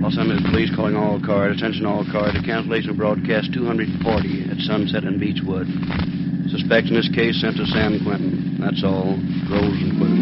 Los Angeles Police calling all cars. Attention all cars. A cancellation of broadcast 240 at Sunset and Beechwood. Suspect in this case sent to San Quentin. That's all. Rose and Quentin.